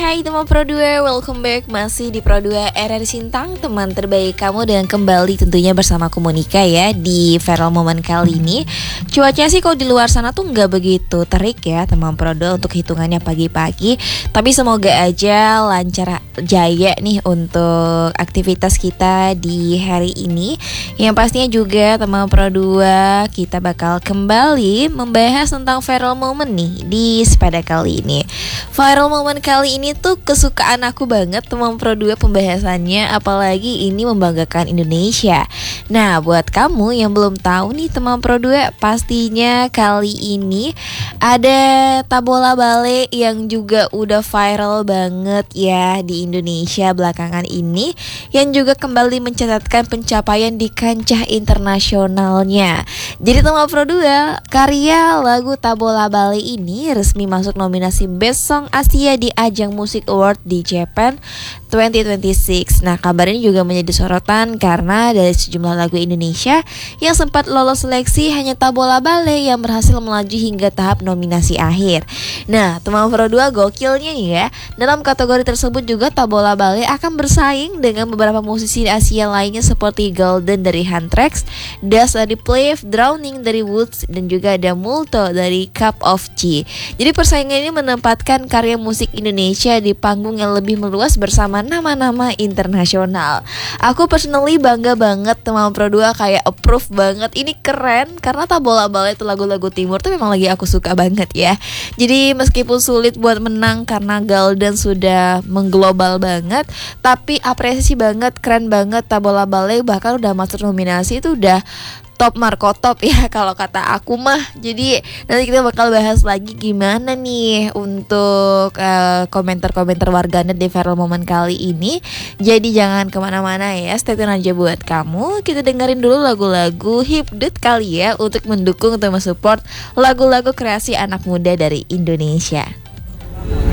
Hai teman Pro 2, welcome back. Masih di Pro 2 RRI Sintang, teman terbaik kamu. Dan kembali tentunya bersama aku Monica ya, di viral moment kali ini. Cuaca sih kalau di luar sana tuh nggak begitu terik ya teman Pro 2 untuk hitungannya pagi-pagi. Tapi semoga aja lancar jaya nih untuk aktivitas kita di hari ini. Yang pastinya juga teman Pro 2 kita bakal kembali membahas tentang viral moment nih di sepeda kali ini. Viral moment kali ini tuh kesukaan aku banget teman Pro 2 pembahasannya, apalagi ini membanggakan Indonesia. Nah, buat kamu yang belum tahu nih teman Pro 2, pastinya kali ini ada Tabola Bale yang juga udah viral banget ya di Indonesia belakangan ini, yang juga kembali mencatatkan pencapaian di kancah internasionalnya. Jadi teman Pro 2, karya lagu Tabola Bale ini resmi masuk nominasi Best Song Asia di ajang Music Award di Japan 2026. Nah, kabar ini juga menjadi sorotan karena dari sejumlah lagu Indonesia yang sempat lolos seleksi, hanya Tabola Bale yang berhasil melaju hingga tahap nominasi akhir. Nah, teman Pro 2 gokilnya ya, dalam kategori tersebut juga Tabola Bale akan bersaing dengan beberapa musisi Asia lainnya seperti Golden dari Huntrax, Das dari Plave, Drowning dari Woods, dan juga ada Multo dari Cup of Tea. Jadi persaingan ini menempatkan karya musik Indonesia di panggung yang lebih meluas bersama nama-nama internasional. Aku personally bangga banget teman Pro 2, kayak approve banget. Ini keren karena Tabola Bale itu lagu-lagu timur tuh memang lagi aku suka banget ya. Jadi meskipun sulit buat menang karena Golden sudah mengglobal banget, tapi apresiasi banget, keren banget Tabola Bale, bahkan udah masuk nominasi itu udah top markotop ya kalau kata aku mah. Jadi nanti kita bakal bahas lagi gimana nih untuk komentar-komentar warganet di viral moment kali ini. Jadi jangan kemana-mana ya, stay tune aja buat kamu. Kita dengerin dulu lagu-lagu hipdut kali ya, untuk mendukung atau mensupport lagu-lagu kreasi anak muda dari Indonesia.